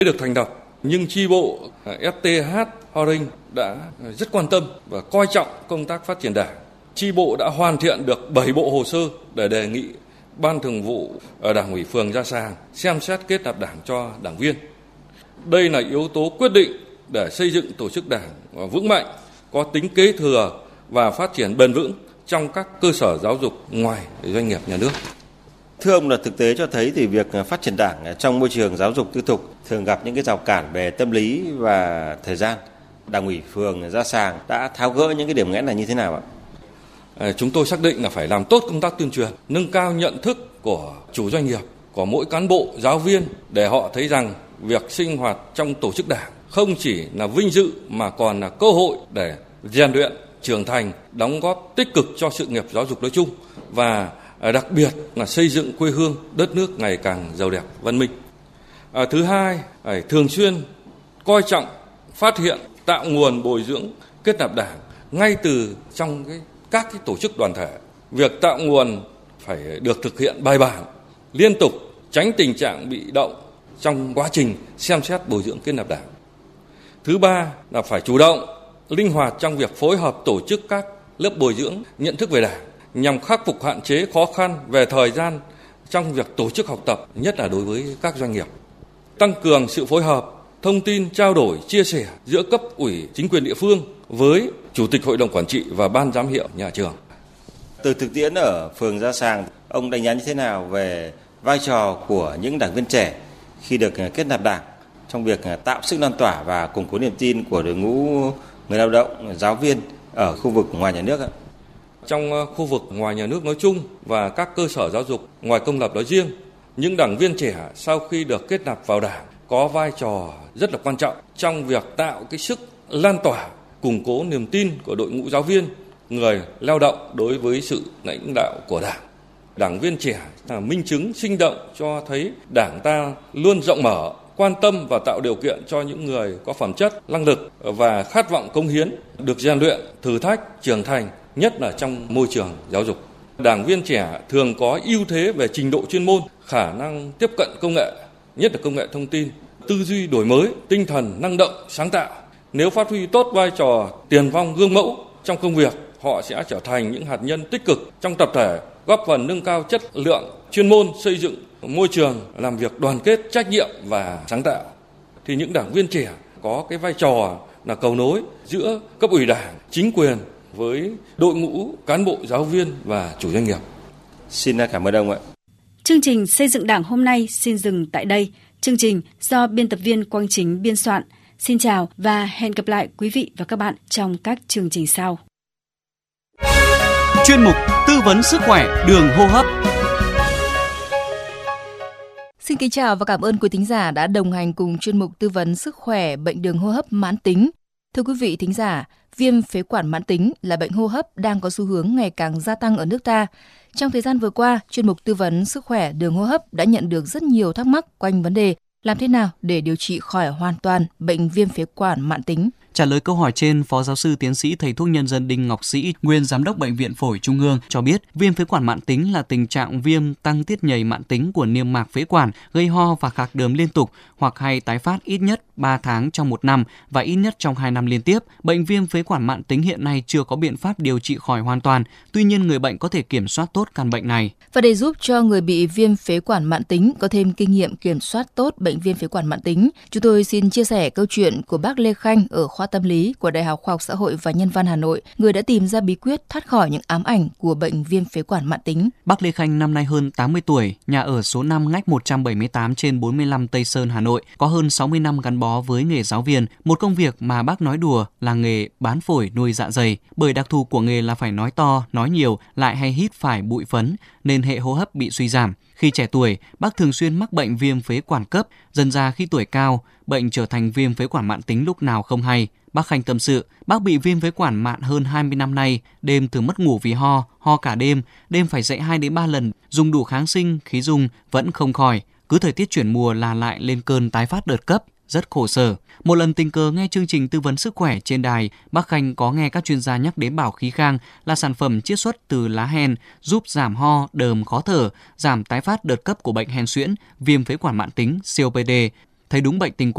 được thành lập, nhưng chi bộ STH Ho Rinh đã rất quan tâm và coi trọng công tác phát triển đảng. Chi bộ đã hoàn thiện được 7 bộ hồ sơ để đề nghị Ban Thường vụ Đảng ủy phường Gia Sàng xem xét kết nạp đảng cho đảng viên. Đây là yếu tố quyết định để xây dựng tổ chức đảng vững mạnh, có tính kế thừa và phát triển bền vững trong các cơ sở giáo dục ngoài doanh nghiệp nhà nước. Thưa ông, là thực tế cho thấy thì việc phát triển đảng trong môi trường giáo dục tư thục thường gặp những cái rào cản về tâm lý và thời gian. Đảng ủy phường Gia Sàng đã tháo gỡ những cái điểm nghẽn này như thế nào ạ? Chúng tôi xác định là phải làm tốt công tác tuyên truyền, nâng cao nhận thức của chủ doanh nghiệp, của mỗi cán bộ, giáo viên để họ thấy rằng việc sinh hoạt trong tổ chức đảng không chỉ là vinh dự mà còn là cơ hội để rèn luyện, trưởng thành, đóng góp tích cực cho sự nghiệp giáo dục nói chung và đặc biệt là xây dựng quê hương, đất nước ngày càng giàu đẹp, văn minh. Thứ hai, phải thường xuyên coi trọng, phát hiện, tạo nguồn bồi dưỡng kết nạp đảng ngay từ trong các tổ chức đoàn thể. Việc tạo nguồn phải được thực hiện bài bản, liên tục, tránh tình trạng bị động trong quá trình xem xét bồi dưỡng kết nạp đảng. Thứ ba là phải chủ động, linh hoạt trong việc phối hợp tổ chức các lớp bồi dưỡng nhận thức về đảng nhằm khắc phục hạn chế khó khăn về thời gian trong việc tổ chức học tập, nhất là đối với các doanh nghiệp. Tăng cường sự phối hợp, thông tin, trao đổi, chia sẻ giữa cấp ủy chính quyền địa phương với Chủ tịch Hội đồng Quản trị và Ban giám hiệu nhà trường. Từ thực tiễn ở phường Gia Sàng, ông đánh giá như thế nào về vai trò của những đảng viên trẻ khi được kết nạp đảng trong việc tạo sức lan tỏa và củng cố niềm tin của đội ngũ người lao động, giáo viên ở khu vực ngoài nhà nước ạ? Trong khu vực ngoài nhà nước nói chung và các cơ sở giáo dục ngoài công lập nói riêng, những đảng viên trẻ sau khi được kết nạp vào đảng có vai trò rất là quan trọng trong việc tạo cái sức lan tỏa, củng cố niềm tin của đội ngũ giáo viên, người lao động đối với sự lãnh đạo của đảng. Đảng viên trẻ là minh chứng sinh động cho thấy đảng ta luôn rộng mở, quan tâm và tạo điều kiện cho những người có phẩm chất, năng lực và khát vọng cống hiến, được rèn luyện, thử thách, trưởng thành, nhất là trong môi trường giáo dục. Đảng viên trẻ thường có ưu thế về trình độ chuyên môn, khả năng tiếp cận công nghệ, nhất là công nghệ thông tin, tư duy đổi mới, tinh thần năng động, sáng tạo. Nếu phát huy tốt vai trò tiền phong gương mẫu trong công việc, họ sẽ trở thành những hạt nhân tích cực trong tập thể, góp phần nâng cao chất lượng chuyên môn, xây dựng môi trường làm việc đoàn kết, trách nhiệm và sáng tạo. Thì những đảng viên trẻ có cái vai trò là cầu nối giữa cấp ủy đảng, chính quyền với đội ngũ cán bộ, giáo viên và chủ doanh nghiệp. Xin cảm ơn ông ạ. Chương trình Xây dựng Đảng hôm nay xin dừng tại đây. Chương trình do biên tập viên Quang Chính biên soạn. Xin chào và hẹn gặp lại quý vị và các bạn trong các chương trình sau. Chuyên mục Tư vấn sức khỏe đường hô hấp. Xin kính chào và cảm ơn quý thính giả đã đồng hành cùng chuyên mục Tư vấn sức khỏe bệnh đường hô hấp mãn tính. Thưa quý vị thính giả, viêm phế quản mãn tính là bệnh hô hấp đang có xu hướng ngày càng gia tăng ở nước ta. Trong thời gian vừa qua, chuyên mục Tư vấn sức khỏe đường hô hấp đã nhận được rất nhiều thắc mắc quanh vấn đề làm thế nào để điều trị khỏi hoàn toàn bệnh viêm phế quản mãn tính. Trả lời câu hỏi trên, Phó Giáo sư Tiến sĩ Thầy thuốc nhân dân Đinh Ngọc Sĩ, nguyên Giám đốc Bệnh viện Phổi Trung ương cho biết, viêm phế quản mãn tính là tình trạng viêm tăng tiết nhầy mãn tính của niêm mạc phế quản, gây ho và khạc đờm liên tục hoặc hay tái phát ít nhất 3 tháng trong 1 năm và ít nhất trong 2 năm liên tiếp. Bệnh viêm phế quản mãn tính hiện nay chưa có biện pháp điều trị khỏi hoàn toàn, tuy nhiên người bệnh có thể kiểm soát tốt căn bệnh này. Và để giúp cho người bị viêm phế quản mãn tính có thêm kinh nghiệm kiểm soát tốt bệnh viêm phế quản mãn tính, chúng tôi xin chia sẻ câu chuyện của bác Lê Khanh ở khoa tâm lý của Đại học Khoa học Xã hội và Nhân văn Hà Nội, người đã tìm ra bí quyết thoát khỏi những ám ảnh của bệnh viêm phế quản mãn tính. Bác Lê Khanh năm nay hơn 80 tuổi, nhà ở số 5 ngách 178 trên 45 Tây Sơn, Hà Nội, có hơn 60 năm gắn bó với nghề giáo viên, một công việc mà bác nói đùa là nghề bán phổi nuôi dạ dày, bởi đặc thù của nghề là phải nói to, nói nhiều, lại hay hít phải bụi phấn, nên hệ hô hấp bị suy giảm. Khi trẻ tuổi, bác thường xuyên mắc bệnh viêm phế quản cấp, dần ra khi tuổi cao, bệnh trở thành viêm phế quản mãn tính lúc nào không hay. Bác Khanh tâm sự, bác bị viêm phế quản mạn hơn 20 năm nay, đêm thường mất ngủ vì ho cả đêm phải dậy 2 đến 3 lần, dùng đủ kháng sinh, khí dung vẫn không khỏi. Cứ thời tiết chuyển mùa là lại lên cơn tái phát đợt cấp, rất khổ sở. Một lần tình cờ nghe chương trình tư vấn sức khỏe trên đài, bác Khanh có nghe các chuyên gia nhắc đến bảo khí khang là sản phẩm chiết xuất từ lá hen, giúp giảm ho, đờm, khó thở, giảm tái phát đợt cấp của bệnh hen suyễn, viêm phế quản mãn tính, COPD. Thấy đúng bệnh tình